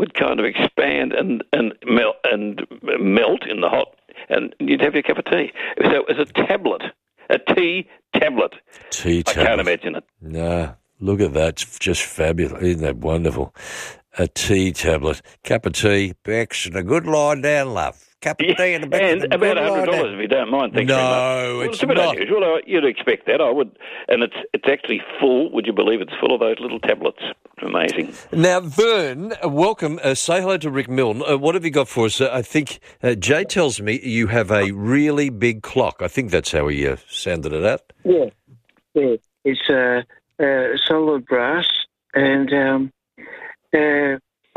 would kind of expand and melt in the hot, and you'd have your cup of tea. So it was a tablet, a tea tablet. Tea tablet. I can't imagine it. No, look at that. It's just fabulous. Isn't that wonderful? A tea tablet. Cup of tea, Bex, and a good lie down, love. Cup of tea and a Bex and about $100 if you don't mind. Thanks very much. No, it's a bit not. unusual. You'd expect that. I would, and it's actually full. Would you believe it's full of those little tablets? Amazing. Now, Vern, welcome. Say hello to Rick Milne. What have you got for us? I think Jay tells me you have a really big clock. I think that's how he sounded it out. Yeah. It's solid brass, and I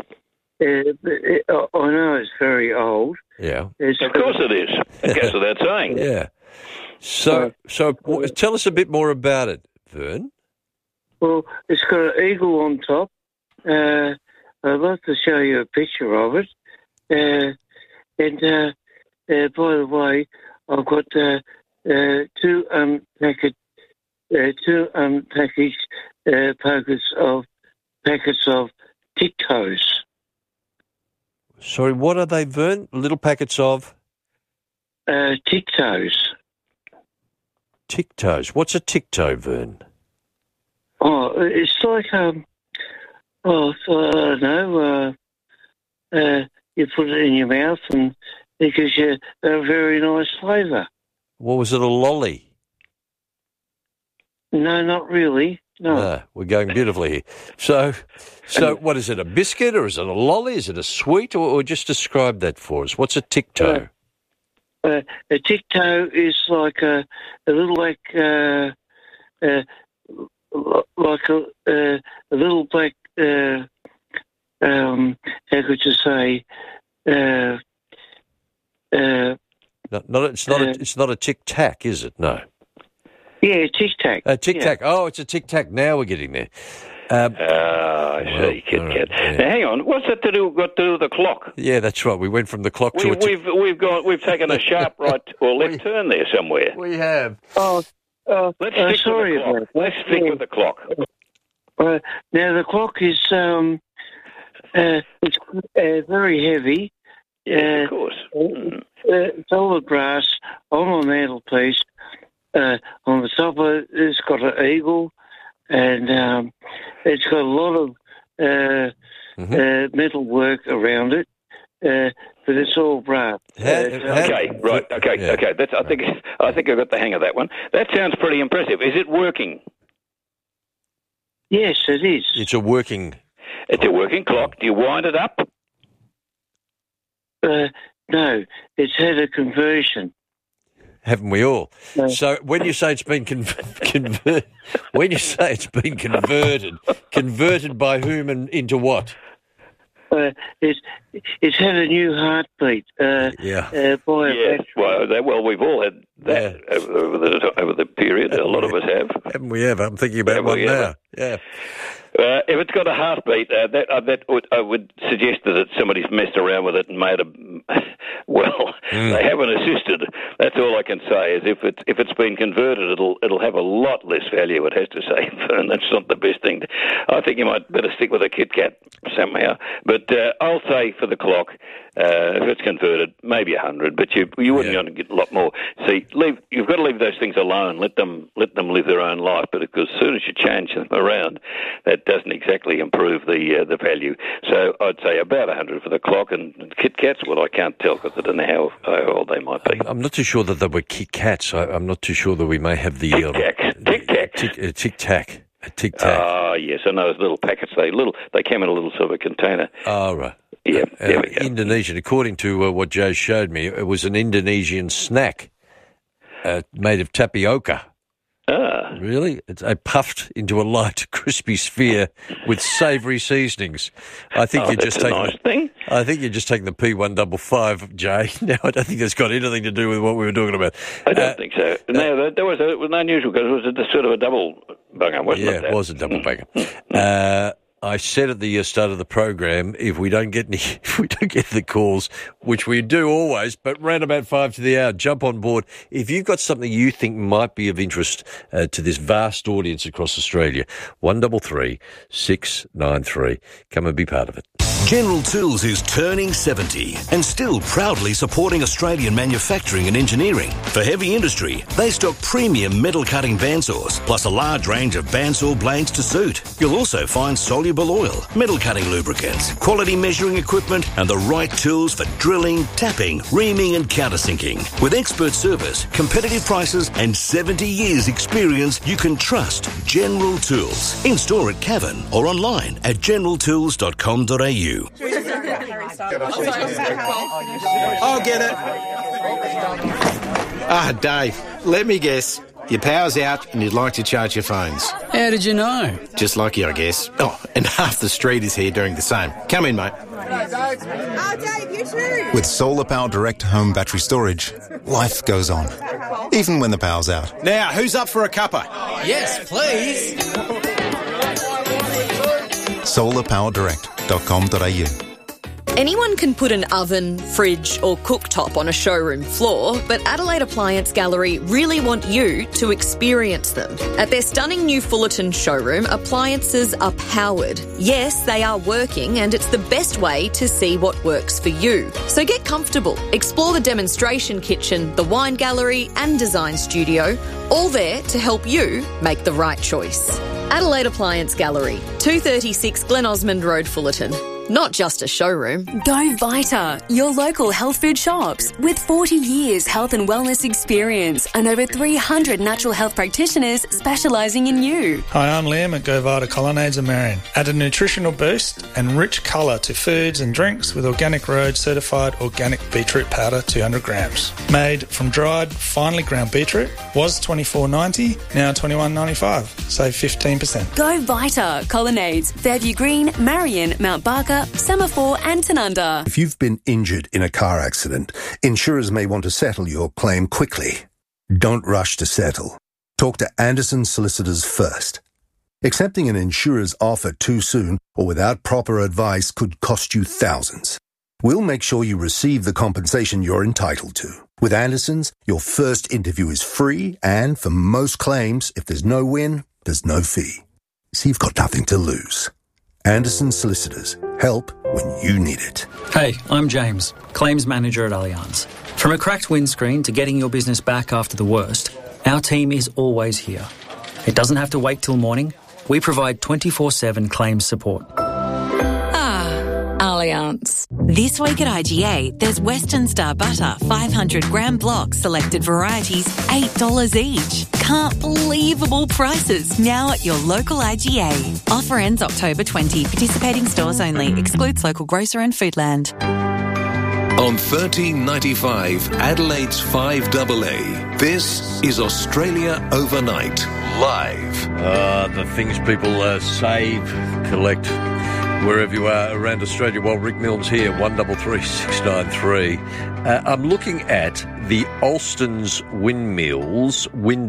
know it's very old. Yeah. Of course it is. It goes without saying. Yeah. So tell us a bit more about it, Vern. Well, it's got an eagle on top. I'd love to show you a picture of it. And by the way, I've got two unpackaged packets of Tic-Toes. Sorry, what are they, Vern? Little packets of? Tic-Toes. Tic-Toes. What's a Tic-Toe, Vern? Oh, it's like, I don't know, you put it in your mouth and it gives you a very nice flavour. What was it, a lolly? No, not really. No. We're going beautifully here. So what is it, a biscuit or is it a lolly? Is it a sweet or just describe that for us? What's a Tic-Toe? A Tic-Toe is like a little a little black, how could you say, it's not a Tic-Tac, is it? No. Yeah, Tic-Tac. A Tic-Tac. Yeah. Oh, it's a Tic-Tac. Now we're getting there. I see, Kit Kat. Yeah. Now, hang on. What's that got to do with the clock? Yeah, that's right. We went from the clock to we've taken a sharp right or left turn there somewhere. We have. Let's stick with the clock. Let's stick with the clock. Now the clock is it's very heavy. Yes, of course. Solid brass on a mantelpiece. On the top of it, it's got an eagle, and it's got a lot of metal work around it, but it's all brass. Okay. That's, I think I got the hang of that one. That sounds pretty impressive. Is it working? Yes, it is. It's a working clock. Do you wind it up? No, it's had a conversion. Haven't we all? No. So when you say it's been converted by whom and into what? It's had a new heartbeat. Well, we've all had that over the period. A lot of us have. Haven't we ever? I'm thinking about one now. Yeah. If it's got a heartbeat, I would suggest that somebody's messed around with it and made a. They haven't assisted. That's all I can say. Is if it's been converted, it'll have a lot less value. It has to say, and that's not the best thing. I think you might better stick with a Kit Kat somehow. But I'll say for the clock, if it's converted, maybe 100. But you wouldn't want to get a lot more. See, you've got to leave those things alone. Let them live their own life. But because as soon as you change them around, that doesn't exactly improve the value. So I'd say about 100 for the clock, and Kit Kats. Well, I can't tell because I don't know how old they might be. I'm not too sure that they were Kit Kats. I'm not too sure that we may have the Tic Tac. A Tic Tac. Ah, yes, I know those little packets. They came in a little silver container. Oh, right. Yeah, there we go. Indonesian. According to what Joe showed me, it was an Indonesian snack made of tapioca. Ah. Really? It's puffed into a light, crispy sphere with savoury seasonings. I think you're just taking nice thing. I think you're just taking the P155, Jay. Now, I don't think that's got anything to do with what we were talking about. I don't think so. No, it was unusual because it was sort of a double banger, wasn't it? Yeah, it was a double banger. I said at the start of the program, if we don't get the calls, which we do always, but round about 5 to the hour, jump on board. If you've got something you think might be of interest to this vast audience across Australia, 133 693. Come and be part of it. General Tools is turning 70 and still proudly supporting Australian manufacturing and engineering. For heavy industry, they stock premium metal cutting bandsaws, plus a large range of bandsaw blades to suit. You'll also find soluble oil, metal cutting lubricants, quality measuring equipment, and the right tools for drilling, tapping, reaming, and countersinking. With expert service, competitive prices, and 70 years experience, you can trust General Tools. In store at Cavan or online at generaltools.com.au. I'll get it. Dave, let me guess. Your power's out and you'd like to charge your phones. How did you know? Just lucky, I guess. Oh, and half the street is here doing the same. Come in, mate. Dave, you too. With Solar Power Direct Home Battery Storage, life goes on, even when the power's out. Now, who's up for a cuppa? Yes, please. solarpowerdirect.com.au. Anyone can put an oven, fridge or cooktop on a showroom floor, but Adelaide Appliance Gallery really want you to experience them. At their stunning new Fullerton showroom, appliances are powered. Yes, they are working, and it's the best way to see what works for you. So get comfortable. Explore the demonstration kitchen, the wine gallery and design studio, all there to help you make the right choice. Adelaide Appliance Gallery, 236 Glen Osmond Road, Fullerton. Not just a showroom. Go Vita, your local health food shops. With 40 years health and wellness experience and over 300 natural health practitioners specialising in you. Hi, I'm Liam at Go Vita Colonnades of Marion. Add a nutritional boost and rich colour to foods and drinks with Organic Road certified organic beetroot powder, 200 grams. Made from dried, finely ground beetroot. Was $24.90, now $21.95. Save 15%. Go Vita, Colonnades, Fairview Green, Marion, Mount Barker, Semaphore and Tanunda. If you've been injured in a car accident, insurers may want to settle your claim quickly. Don't rush to settle. Talk to Anderson Solicitors first. Accepting an insurer's offer too soon or without proper advice could cost you thousands. We'll make sure you receive the compensation you're entitled to. With Anderson's, your first interview is free, and for most claims, if there's no win, there's no fee. So you've got nothing to lose. Anderson Solicitors. Help when you need it. Hey, I'm James, Claims Manager at Allianz. From a cracked windscreen to getting your business back after the worst, our team is always here. It doesn't have to wait till morning. We provide 24/7 claims support. Allianz. This week at IGA, there's Western Star Butter, 500 gram blocks, selected varieties, $8 each. Can't believable prices now at your local IGA. Offer ends October 20. Participating stores only. Excludes local grocer and Foodland. On 1395 Adelaide's 5AA, this is Australia Overnight, live. The things people save, collect, wherever you are around Australia. While Rick Milne's here, 133693. I'm looking at the Alston's windmills,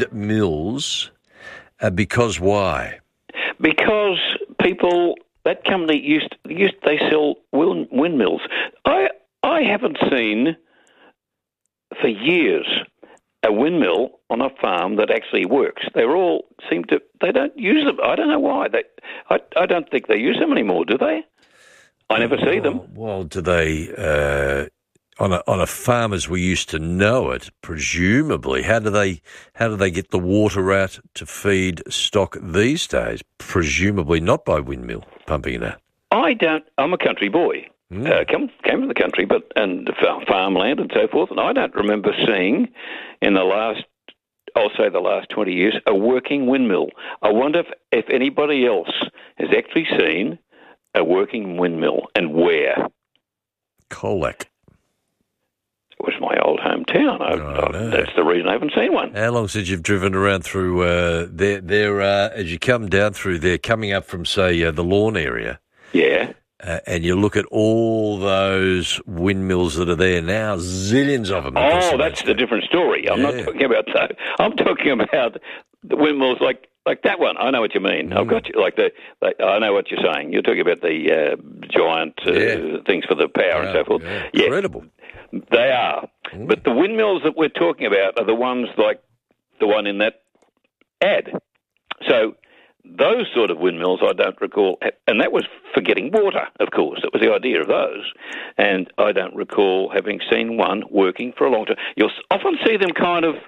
because why? Because people, that company they sell windmills. I haven't seen for years a windmill on a farm that actually works. They don't use them. I don't know why. I don't think they use them anymore, do they? I never see them. Well, do they, on a farm as we used to know it, presumably, how do they get the water out to feed stock these days? Presumably not by windmill pumping it out. I'm a country boy. Came from the country, and farmland and so forth, and I don't remember seeing in the last 20 years, a working windmill. I wonder if anybody else has actually seen a working windmill, and where. Colac. It was my old hometown. That's the reason I haven't seen one. How long since you've driven around through there as you come down through there, coming up from, say, the Lawn area? Yeah. And you look at all those windmills that are there now, zillions of them. Oh, that's a different story. I'm not talking about that. I'm talking about the windmills like like that one. I know what you mean. I've got you. I know what you're saying. You're talking about the giant things for the power and so forth. Yeah. Incredible. They are. But the windmills that we're talking about are the ones like the one in that ad. So those sort of windmills I don't recall, and that was for getting water, of course. That was the idea of those. And I don't recall having seen one working for a long time. You'll often see them kind of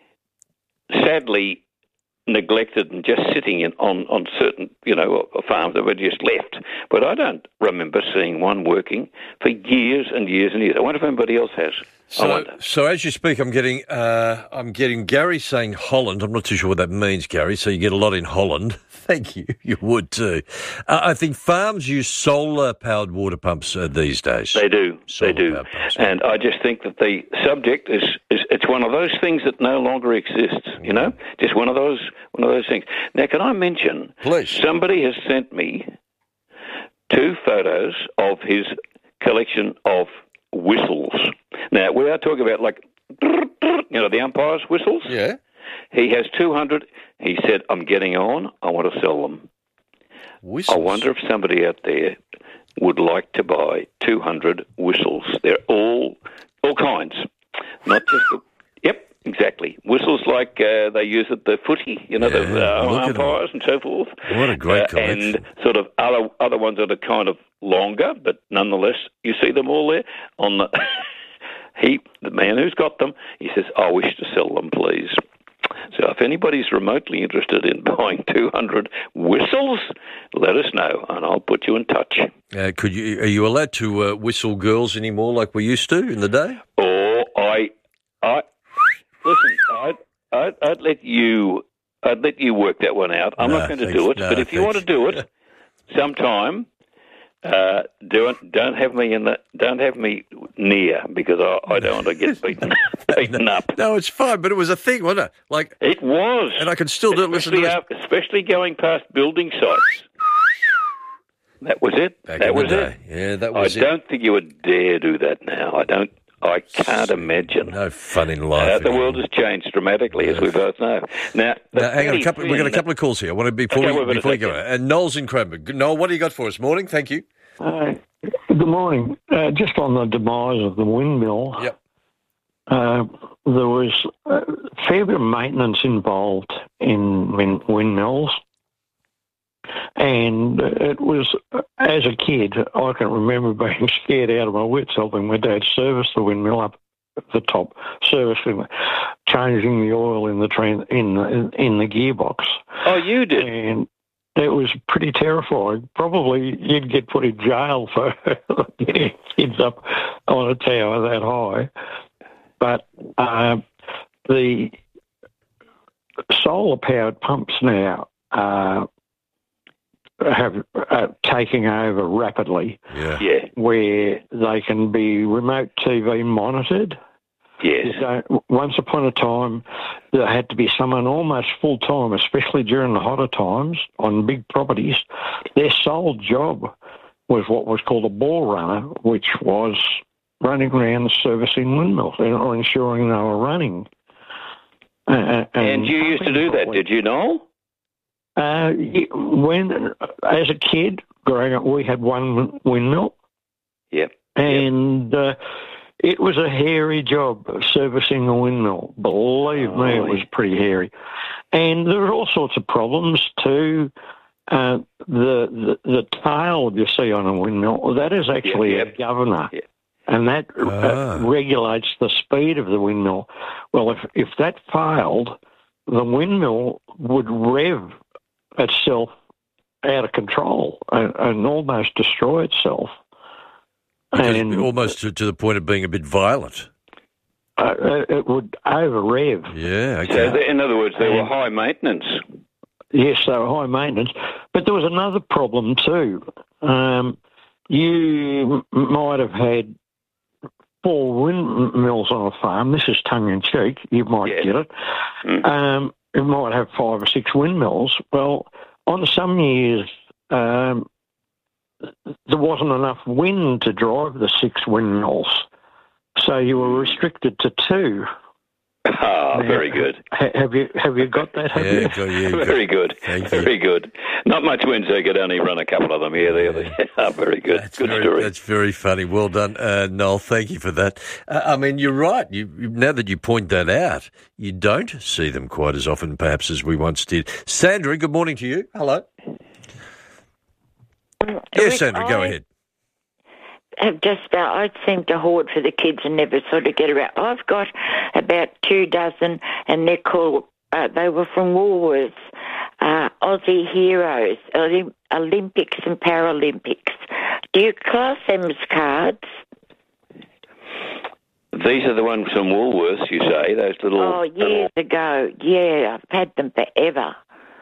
sadly neglected and just sitting on certain, farms that were just left. But I don't remember seeing one working for years and years and years. I wonder if anybody else has. So as you speak, I'm getting Gary saying Holland. I'm not too sure what that means, Gary. So you get a lot in Holland. Thank you. You would too. I think farms use solar-powered water pumps these days. They do. And I just think that the subject is it's one of those things that no longer exists. Just one of those things. Now, can I mention? Please. Somebody has sent me 2 photos of his collection of whistles. Now, we are talking about the umpire's whistles. Yeah. He has 200. He said, I'm getting on. I want to sell them. Whistles. I wonder if somebody out there would like to buy 200 whistles. They're all kinds. Not just Yep, exactly. Whistles like they use at the footy, the umpires and so forth. What a great collection. And sort of other ones that are kind of longer, but nonetheless, you see them all there on the... the man who's got them, he says, I wish to sell them, please. So if anybody's remotely interested in buying 200 whistles, let us know, and I'll put you in touch. Are you allowed to whistle girls anymore like we used to in the day? Or listen, I'd let you work that one out. I'm not going to do it, but if you want to do it sometime, don't have me near, because I don't want to get beaten up. No, it's fine, but it was a thing, wasn't it? It was, and I can still do it. Especially going past building sites. That was it. That was it. Yeah, that was it. I don't think you would dare do that now. I can't imagine. No fun in life. The world has changed dramatically, as we both know. Now hang on, we've got a couple of calls here. I want to before we go. And Noel's in Cranbourne. Noel, what do you got for us? Morning, thank you. Good morning. Just on the demise of the windmill. Yep. There was a fair bit of maintenance involved in windmills. And it was, as a kid, I can remember being scared out of my wits helping my dad service the windmill up at the top, changing the oil in the in the gearbox. Oh, you did? And it was pretty terrifying. Probably you'd get put in jail for getting kids up on a tower that high. But the solar-powered pumps now have taking over rapidly. Yeah. Where they can be remote TV monitored. Yes. Once upon a time, there had to be someone almost full-time, especially during the hotter times on big properties. Their sole job was what was called a ball runner, which was running around servicing windmills or ensuring they were running. And you used to do that, did you, Noel? When, as a kid growing up, we had one windmill. Yep. And it was a hairy job servicing a windmill. Believe me, it was pretty hairy. And there were all sorts of problems too. The tail you see on a windmill, that is actually a governor. Yep. And that regulates the speed of the windmill. Well, if that failed, the windmill would rev itself out of control and almost destroy itself. And almost to the point of being a bit violent. It would over-rev. Yeah, okay. So, in other words, they were high maintenance. Yes, they were high maintenance. But there was another problem too. You might have had 4 windmills on a farm. This is tongue-in-cheek. You might get it. You might have 5 or 6 windmills. Well, on some years, there wasn't enough wind to drive the 6 windmills, so you were restricted to 2. Very good. Have you got that? Very good. Very good. Not much wind, so you could only run a couple of them here. There. Very good. Good story. That's very funny. Well done, Noel. Thank you for that. I mean, you're right. Now that you point that out, you don't see them quite as often, perhaps, as we once did. Sandra, good morning to you. Hello. Yes, Sandra, go ahead. I seem to hoard for the kids and never sort of get around. I've got about 24, and they're called, they were from Woolworths, Aussie Heroes, Olympics and Paralympics. Do you class them as cards? These are the ones from Woolworths, you say, those little... Oh, years ago. Yeah, I've had them forever.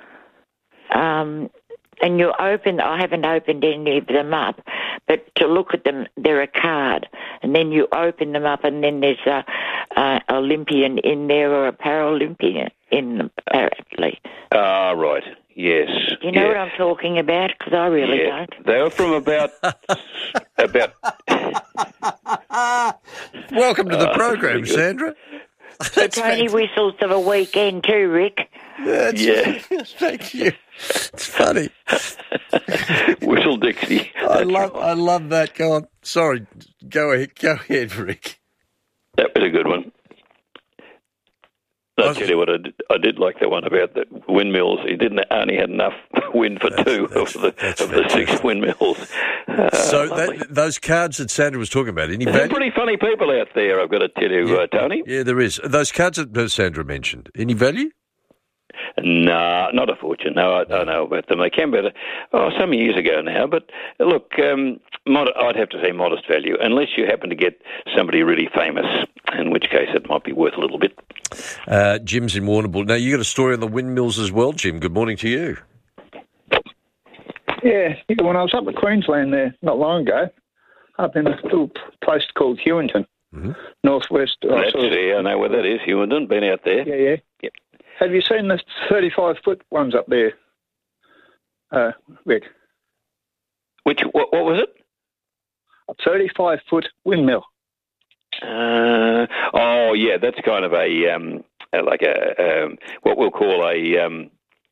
And you I haven't opened any of them up, but to look at them, they're a card. And then you open them up, and then there's a Olympian in there or a Paralympian in them, apparently. Ah, right. Yes. Do you know what I'm talking about? Because I really don't. They were from about... Welcome to the program, Sandra. So Tony whistles of a weekend too, Rick. Thank you. It's funny. Whistle Dixie. I love that. Go on. Sorry. Go ahead, Rick. That was a good one. I'll tell you what, I did like the one about the windmills. He only had enough wind for two of the 6 windmills. Those cards that Sandra was talking about, any value? There's pretty funny people out there, I've got to tell you, Tony. Yeah, there is. Those cards that Sandra mentioned, any value? No, not a fortune. No, I know about them. They came about some years ago now. But look, I'd have to say modest value, unless you happen to get somebody really famous, in which case it might be worth a little bit. Jim's in Warrnambool. Now, you got a story on the windmills as well, Jim. Good morning to you. Yeah, when I was up in Queensland there not long ago, up in a little place called Hewington, northwest. I know where that is, Hewington. Been out there. Yeah. Yep. Have you seen the 35-foot ones up there, Rick? What was it? A 35-foot windmill. Oh, yeah, that's kind of a what we'll call a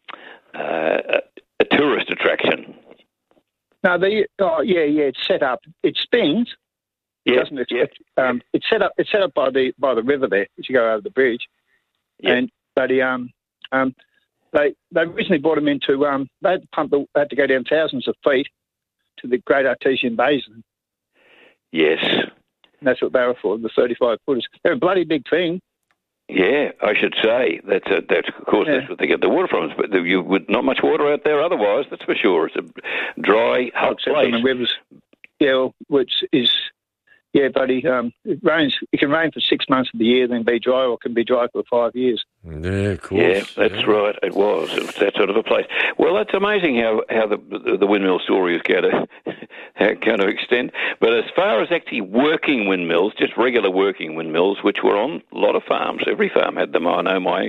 tourist attraction. No, it's set up. It spins. Doesn't it? Yeah. It's set up by the river there as you go over the bridge. Yeah. But they originally brought them into they had to go down thousands of feet to the Great Artesian Basin. Yes. And that's what they were for, the 35-footers. They're a bloody big thing. Yeah, I should say. That's of course that's what they get the water from. But you would not much water out there otherwise. That's for sure. It's a dry, hot place. The rivers, which is. Yeah, buddy. It rains. It can rain for 6 months of the year, then be dry, or it can be dry for 5 years. Yeah, of course. Yeah, that's right. It was that sort of a place. Well, that's amazing how the windmill story is going to extend. But as far as actually working windmills, just regular working windmills, which were on a lot of farms. Every farm had them. I know my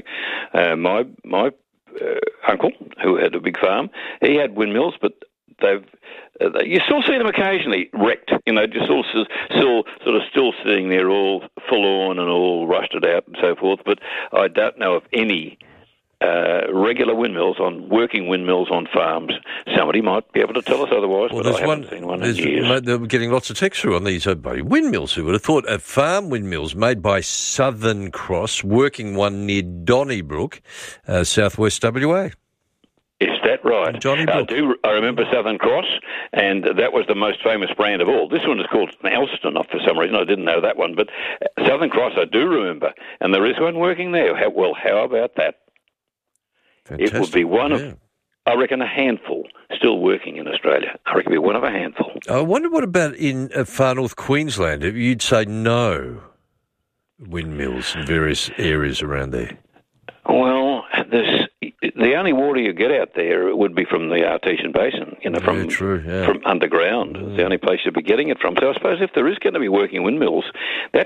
uncle, who had a big farm, he had windmills, but you still see them occasionally wrecked, just still sitting there all full on and all rusted out and so forth. But I don't know of any regular working windmills on farms. Somebody might be able to tell us otherwise, but I haven't seen one in years. They're getting lots of text through on these windmills. Who would have thought? Farm windmills made by Southern Cross, working one near Donnybrook, southwest WA. Is that right? I remember Southern Cross, and that was the most famous brand of all. This one is called Elston, for some reason. I didn't know that one, but Southern Cross I do remember, and there is one working there. How about that? Fantastic. It would be one of, I reckon, a handful still working in Australia. I reckon it would be one of a handful. I wonder what about in far north Queensland? You'd say no windmills in various areas around there. Well, the only water you get out there would be from the Artesian Basin, from underground. It's the only place you'd be getting it from. So I suppose if there is going to be working windmills, that's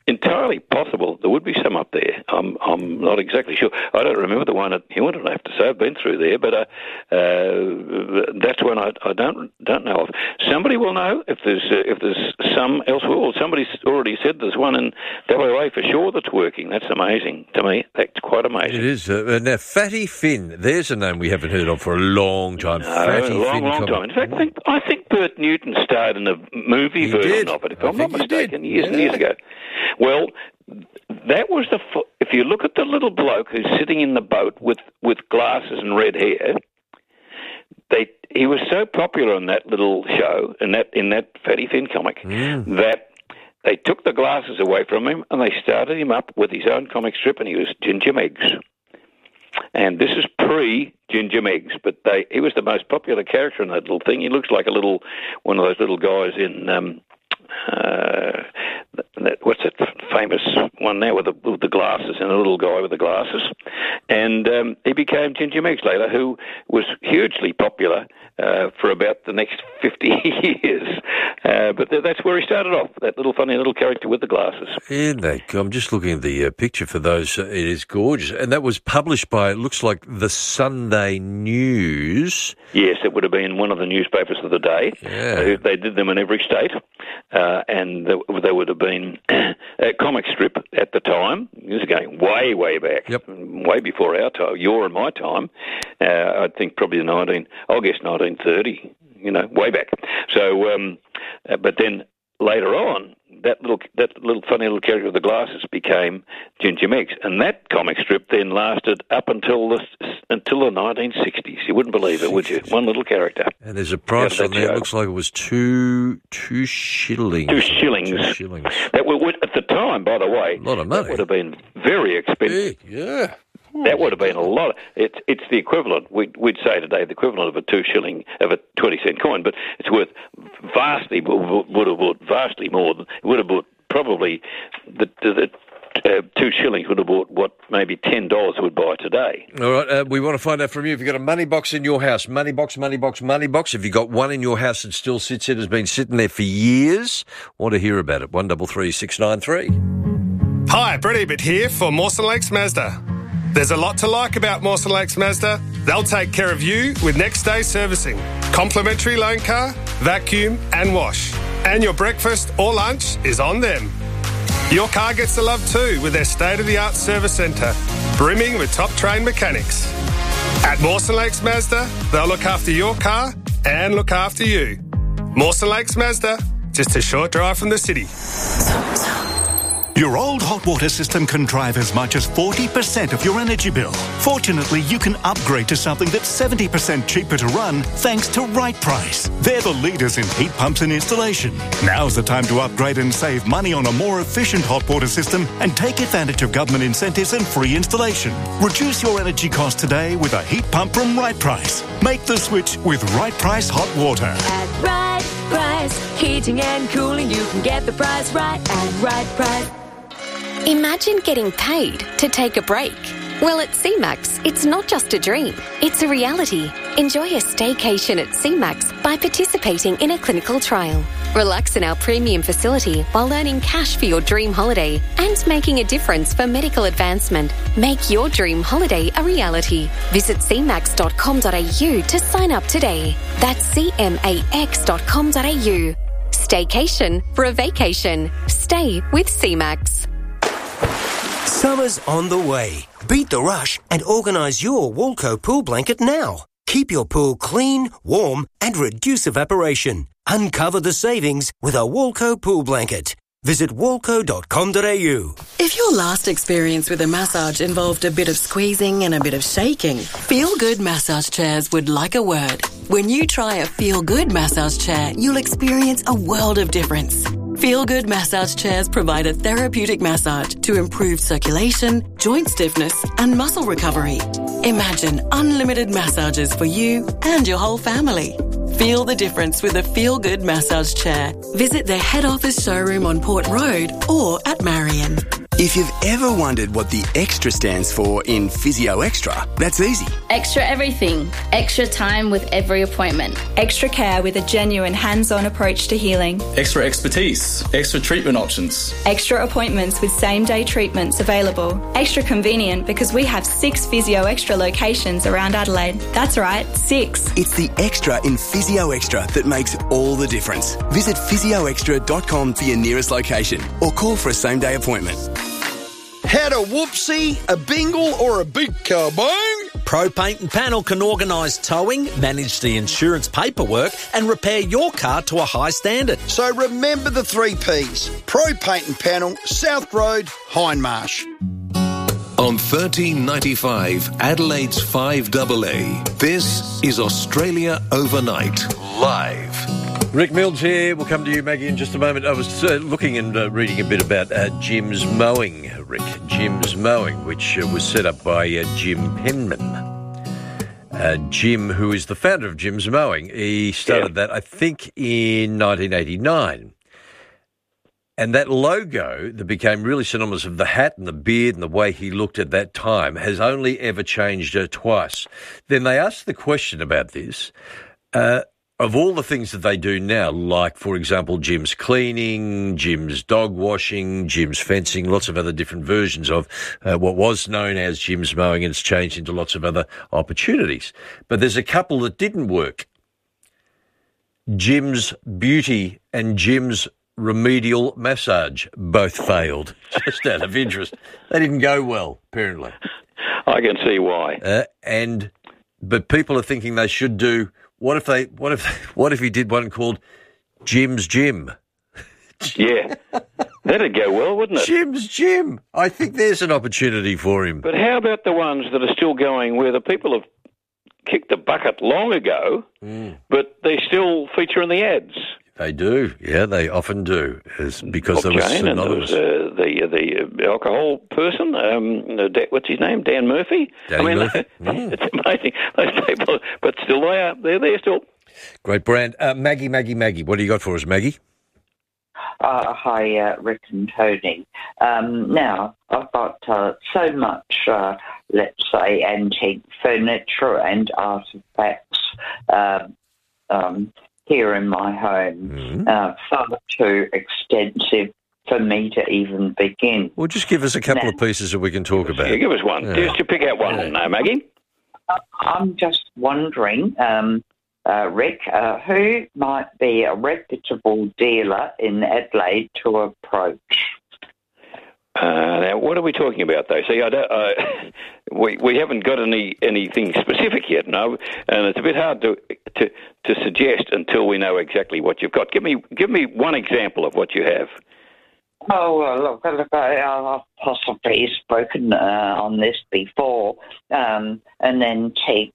entirely possible there would be some up there. I'm not exactly sure. I don't remember the one at Hewington, I have to say. I've been through there, but that's one I don't know of. Somebody will know if there's some elsewhere. Well, somebody's already said there's one in WA for sure that's working. That's amazing to me. That's quite amazing. It is. Now, Fatty Finn, there's a name we haven't heard of for a long time. Long time. In fact, I think Bert Newton starred in a movie version of it, if I'm not mistaken, years and years ago. Well, that was if you look at the little bloke who's sitting in the boat with glasses and red hair, he was so popular in that little show, in that Fatty Finn comic, that they took the glasses away from him and they started him up with his own comic strip, and he was Ginger Meggs. And this is pre-Ginger Meggs, but he was the most popular character in that little thing. He looks like one of those little guys in what's that famous one now with the glasses, and a little guy with the glasses. And he became Ginger Meggs later, who was hugely popular for about the next 50 years. But that's where he started off, that little funny little character with the glasses. I'm just looking at the picture for those. It is gorgeous. And that was published by, it looks like, the Sunday News. Yes, it would have been one of the newspapers of the day. Yeah. They did them in every state. And there would have been a comic strip at the time. This is going way, way back. Yep. Way before our time, your and my time. I think probably 1930, way back. So, but then later on, that little funny little character with the glasses became Ginger Meggs, and that comic strip then lasted up until the 1960s. You wouldn't believe it, would you? One little character. And there's a price on there. It looks like it was two shillings. 2 shillings. 2 shillings. That would, at the time, by the way, a lot of money. That would have been very expensive. Yeah. That would have been a lot. It's the equivalent. We'd say today the equivalent of a 2 shilling of a 20-cent coin, but it's worth vastly would have bought vastly more. It would have bought probably the 2 shillings would have bought what maybe $10 would buy today. All right, we want to find out from you if you've got a money box in your house. Money box. If you've got one in your house that still sits in, has been sitting there for years, want to hear about it. 133 693. Hi, Brett Ebert here for Mawson Lakes Mazda. There's a lot to like about Mawson Lakes Mazda. They'll take care of you with next day servicing, complimentary loan car, vacuum and wash. And your breakfast or lunch is on them. Your car gets the love too with their state-of-the-art service centre, brimming with top-trained mechanics. At Mawson Lakes Mazda, they'll look after your car and look after you. Mawson Lakes Mazda, just a short drive from the city. Your old hot water system can drive as much as 40% of your energy bill. Fortunately, you can upgrade to something that's 70% cheaper to run thanks to Right Price. They're the leaders in heat pumps and installation. Now's the time to upgrade and save money on a more efficient hot water system and take advantage of government incentives and free installation. Reduce your energy costs today with a heat pump from Right Price. Make the switch with Right Price Hot Water. At Right Price, heating and cooling, you can get the price right at Right Price. Imagine getting paid to take a break. Well, at CMAX, it's not just a dream, it's a reality. Enjoy a staycation at CMAX by participating in a clinical trial. Relax in our premium facility while earning cash for your dream holiday and making a difference for medical advancement. Make your dream holiday a reality. Visit cmax.com.au to sign up today. That's cmax.com.au. Staycation for a vacation. Stay with CMAX. Summer's on the way. Beat the rush and organise your Walco pool blanket now. Keep your pool clean, warm and reduce evaporation. Uncover the savings with a Walco pool blanket. Visit walco.com.au. If your last experience with a massage involved a bit of squeezing and a bit of shaking, Feel Good Massage Chairs would like a word. When you try a Feel Good massage chair, you'll experience a world of difference. Feel Good Massage Chairs provide a therapeutic massage to improve circulation, joint stiffness and muscle recovery. Imagine unlimited massages for you and your whole family. Feel the difference with a Feel Good Massage Chair. Visit their head office showroom on Port Road or at Marion. If you've ever wondered what the extra stands for in Physio Extra, that's easy. Extra everything. Extra time with every appointment. Extra care with a genuine hands-on approach to healing. Extra expertise. Extra treatment options. Extra appointments with same-day treatments available. Extra convenient because we have 6 Physio Extra locations around Adelaide. That's right, 6. It's the extra in Physio Extra that makes all the difference. Visit physioextra.com for your nearest location or call for a same-day appointment. Had a whoopsie, a bingle or a big kabong? Pro Paint and Panel can organise towing, manage the insurance paperwork and repair your car to a high standard. So remember the 3 Ps. Pro Paint and Panel, South Road, Hindmarsh. On 1395 Adelaide's 5AA, this is Australia Overnight, live. Rick Mills here. We'll come to you, Maggie, in just a moment. I was looking and reading a bit about Jim's Mowing, Rick. Jim's Mowing, which was set up by Jim Penman. Jim, who is the founder of Jim's Mowing, he started that, I think, in 1989. And that logo that became really synonymous of the hat and the beard and the way he looked at that time has only ever changed twice. Then they asked the question about this. Of all the things that they do now, like, for example, Jim's cleaning, Jim's dog washing, Jim's fencing, lots of other different versions of what was known as Jim's Mowing, and it's changed into lots of other opportunities. But there's a couple that didn't work. Jim's Beauty and Jim's Remedial Massage both failed, just out of interest. They didn't go well, apparently. I can see why. But people are thinking they should do... What if he did one called Jim's Gym? Yeah, that'd go well, wouldn't it? Jim's Gym. I think there's an opportunity for him. But how about the ones that are still going where the people have kicked the bucket long ago, but they still feature in the ads? They do, yeah, they often do, because there was synonymous. And there was the alcohol person, what's his name, Dan Murphy? Murphy. It's amazing, those people, but still they're there still. Great brand. Maggie, what do you got for us, Maggie? Hi, Rick and Tony. Now, I've got so much, let's say, antique furniture and artefacts, here in my home, far too extensive for me to even begin. Well, just give us a couple of pieces that we can talk about. Yeah, give us one. Just to pick out one, Maggie. I'm just wondering, Rick, who might be a reputable dealer in Adelaide to approach? Now, what are we talking about, though? See, we haven't got anything specific yet, no, and it's a bit hard to suggest until we know exactly what you've got. Give me one example of what you have. Oh, look, I've possibly spoken on this before, and then take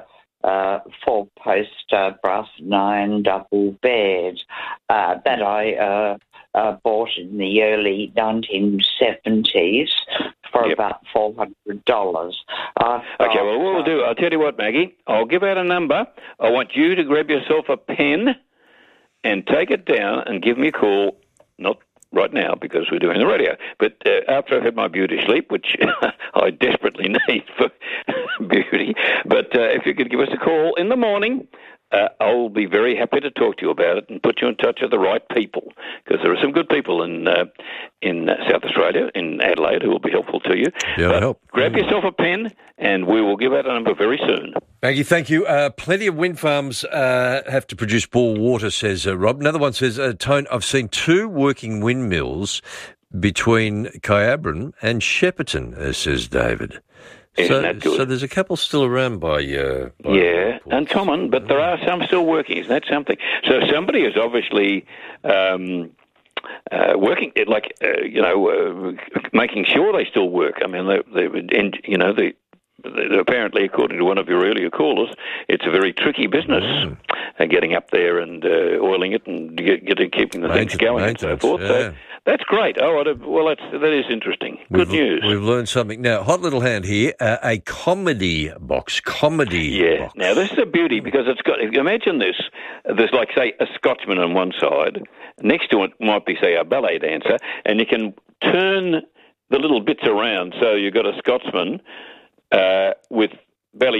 4-post brass and iron double bed that I bought in the early 1970s for about $400. Okay, well, what we'll do, I'll tell you what, Maggie, I'll give out a number. I want you to grab yourself a pen and take it down and give me a call, not right now because we're doing the radio, but after I've had my beauty sleep, which I desperately need for beauty, but if you could give us a call in the morning, I'll be very happy to talk to you about it and put you in touch with the right people, because there are some good people in South Australia, in Adelaide, who will be helpful to you. Yeah, help. Grab yourself a pen, and we will give out a number very soon. Maggie, thank you. Plenty of wind farms have to produce bore water, says Rob. Another one says, Tone, I've seen 2 working windmills between Kyabram and Shepparton, says David. Isn't that good? So there's a couple still around by uncommon, but there are some still working. Isn't that something? So somebody is obviously working, making sure they still work. I mean, apparently, according to one of your earlier callers, it's a very tricky business, getting up there and oiling it and keeping the things going and so forth. Yeah. So that's great. That is interesting. Good news. We've learned something. Now, Hot Little Hand here, a comedy box. Yeah. Now, this is a beauty because it's got, imagine this, there's like, say, a Scotsman on one side. Next to it might be, say, a ballet dancer, and you can turn the little bits around. So you've got a Scotsman with ballet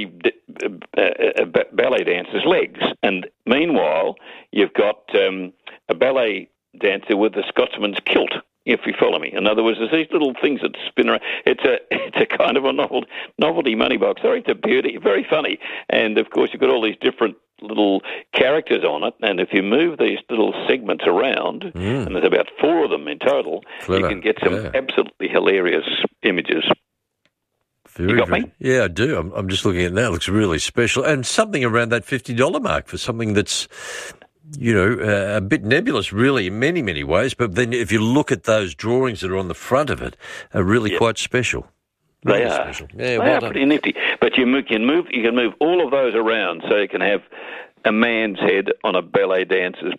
dancer's legs, and meanwhile you've got a ballet dancer with the Scotsman's kilt. If you follow me, in other words, there's these little things that spin around. It's a kind of a novelty money box. Sorry, it's a beauty, very funny, and of course you've got all these different little characters on it, and if you move these little segments around, and there's about 4 of them in total, you can get some absolutely hilarious images. You got me? Yeah, I do. I'm just looking at it now. It looks really special, and something around that $50 mark for something that's, a bit nebulous, really, in many, many ways. But then if you look at those drawings that are on the front of it, are really quite special. They are. Special. Yeah, they well are done. pretty nifty. But you can move all of those around, so you can have a man's head on a ballet dancer's,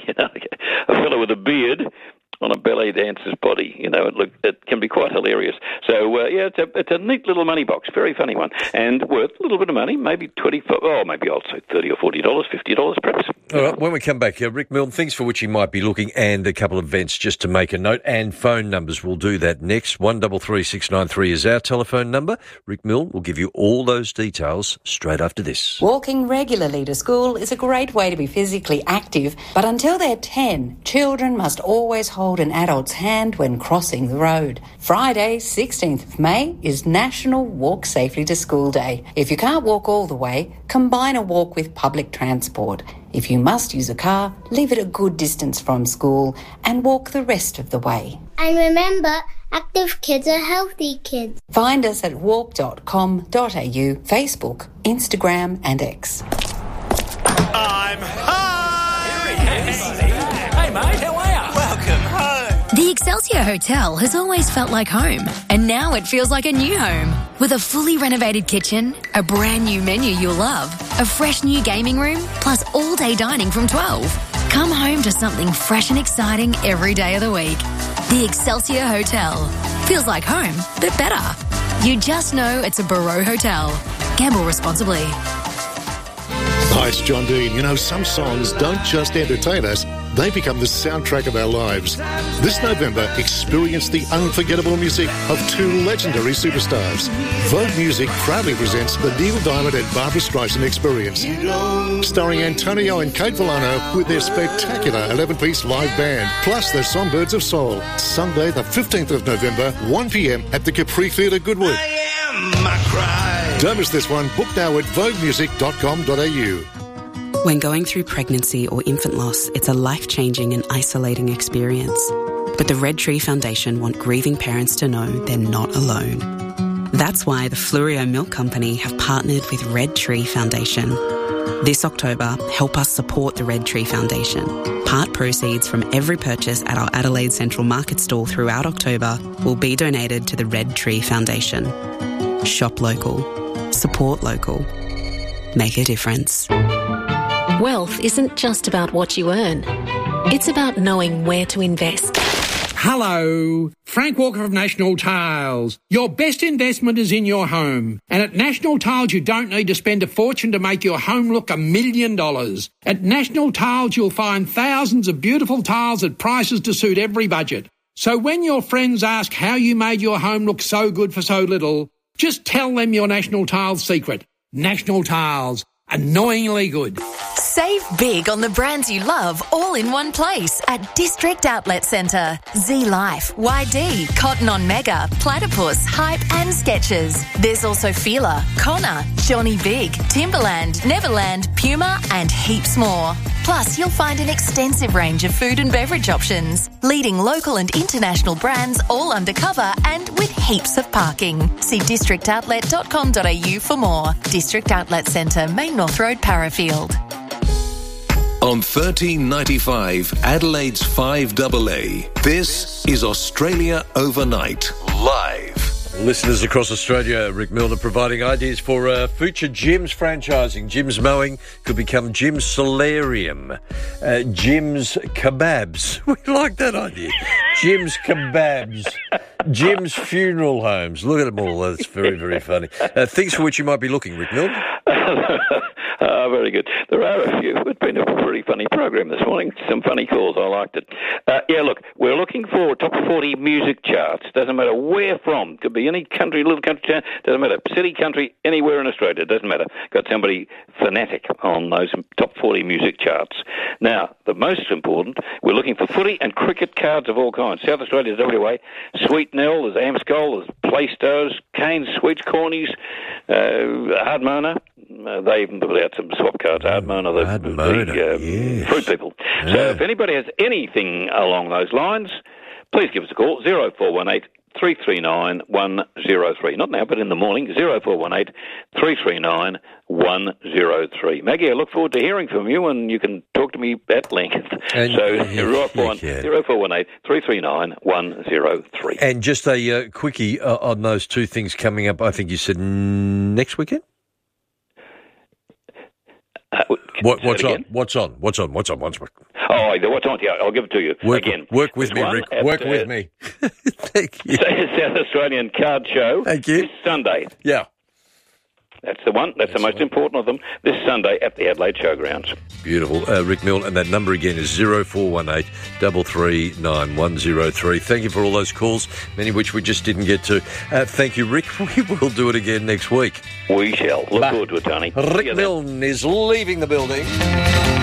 a fellow with a beard on a ballet dancer's body. It can be quite hilarious. So it's a neat little money box, very funny one, and worth a little bit of money, maybe maybe I'll say $30 or $40, $50 perhaps. All right, when we come back, Rick Milne, things for which you might be looking, and a couple of events just to make a note, and phone numbers. We'll do that next. 133693 is our telephone number. Rick Milne will give you all those details straight after this. Walking regularly to school is a great way to be physically active, but until they're 10, children must always hold an adult's hand when crossing the road. Friday, 16th of May, is National Walk Safely to School Day. If you can't walk all the way, combine a walk with public transport. If you must use a car, leave it a good distance from school and walk the rest of the way. And remember, active kids are healthy kids. Find us at walk.com.au, Facebook, Instagram and X. I'm home! Hey mate, how are you? Welcome home. The Excelsior Hotel has always felt like home, and now it feels like a new home. With a fully renovated kitchen, a brand new menu you'll love, a fresh new gaming room, plus all-day dining from 12. Come home to something fresh and exciting every day of the week. The Excelsior Hotel. Feels like home, but better. You just know it's a Barreau Hotel. Gamble responsibly. Hi, it's John Dean. Some songs don't just entertain us, they become the soundtrack of our lives. This November, experience the unforgettable music of 2 legendary superstars. Vogue Music proudly presents the Neil Diamond and Barbra Streisand Experience, starring Antonio and Kate Villano with their spectacular 11-piece live band, plus the Songbirds of Soul. Sunday, the 15th of November, 1 p.m. at the Capri Theatre, Goodwood. Don't miss this one. Book now at voguemusic.com.au. When going through pregnancy or infant loss, it's a life-changing and isolating experience. But the Red Tree Foundation want grieving parents to know they're not alone. That's why the Flurio Milk Company have partnered with Red Tree Foundation. This October, help us support the Red Tree Foundation. Part proceeds from every purchase at our Adelaide Central Market stall throughout October will be donated to the Red Tree Foundation. Shop local. Support local. Make a difference. Wealth isn't just about what you earn. It's about knowing where to invest. Hello, Frank Walker of National Tiles. Your best investment is in your home. And at National Tiles, you don't need to spend a fortune to make your home look $1 million. At National Tiles, you'll find thousands of beautiful tiles at prices to suit every budget. So when your friends ask how you made your home look so good for so little, just tell them your National Tiles secret. National Tiles. Annoyingly good. Save big on the brands you love all in one place at District Outlet Centre. Z Life, YD, Cotton On Mega, Platypus, Hype and Skechers. There's also Fila, Connor, Johnny Big, Timberland, Neverland, Puma and heaps more. Plus, you'll find an extensive range of food and beverage options. Leading local and international brands all undercover and with heaps of parking. See districtoutlet.com.au for more. District Outlet Centre, Main North Road, Parafield. On 1395 Adelaide's 5AA, this is Australia Overnight, live. Listeners across Australia, Rick Milner providing ideas for future Jim's franchising. Jim's Mowing could become Jim's Solarium. Jim's Kebabs. We like that idea. Jim's Kebabs. Jim's Funeral Homes. Look at them all. That's very, very funny. Things for which you might be looking, Rick Milner. Very good. There are a few. It's been a pretty funny program this morning. Some funny calls. I liked it. Look, we're looking for top 40 music charts. Doesn't matter where from. Could be any country, little country town. Doesn't matter. City, country, anywhere in Australia. Doesn't matter. Got somebody fanatic on those top 40 music charts. Now, the most important, we're looking for footy and cricket cards of all kinds. South Australia's WA. Sweet Nell, there's Amscol, there's Playstos, Canes, Sweets, Cornies, Hardmona. They even put out some swap cards. Hardmona, the fruit people. Yeah. So if anybody has anything along those lines, please give us a call, 0418 339 103. Not now, but in the morning, 0418 339 103. Maggie, I look forward to hearing from you, and you can talk to me at length. And 0418 339 103. And just a quickie on those two things coming up. I think you said next weekend? What's on? What's on? Oh, what's on? Yeah, I'll give it to you. Work with me, Rick. Work with me. Thank you. South Australian Card Show. Thank you. This Sunday. Yeah. That's the one. That's the most important of them. This Sunday at the Adelaide Showgrounds. Beautiful. Rick Milne, and that number again is 0418 339 103. Thank you for all those calls, many of which we just didn't get to. Thank you, Rick. We will do it again next week. We shall. Look forward to it, Tony. Rick Milne is leaving the building.